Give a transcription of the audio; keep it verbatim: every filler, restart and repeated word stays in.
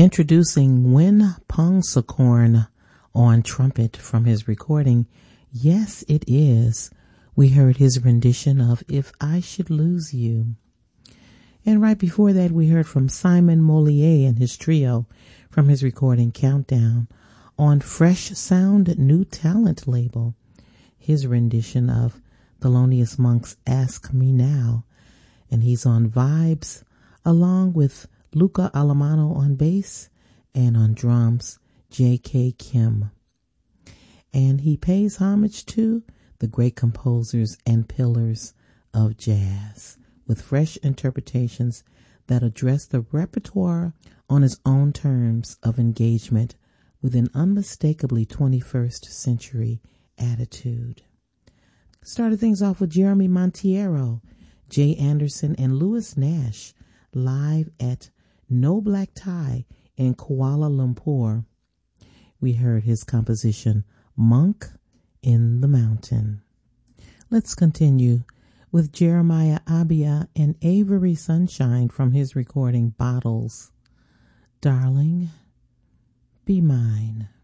Introducing Wen Pongsakorn on trumpet from his recording, Yes It Is. We heard his rendition of If I Should Lose You. And right before that, we heard from Simon Molier and his trio from his recording Countdown on Fresh Sound New Talent label, his rendition of Thelonious Monk's Ask Me Now. And he's on Vibes along with Luca Alamano on bass and on drums, J K. Kim. And he pays homage to the great composers and pillars of jazz with fresh interpretations that address the repertoire on his own terms of engagement with an unmistakably twenty-first century attitude. Started things off with Jeremy Monteiro, Jay Anderson, and Louis Nash live at No Black Tie in Kuala Lumpur. We heard his composition, Monk in the Mountain. Let's continue with Jeremiah Abia and Avery Sunshine from his recording Bottles. Darling, be mine.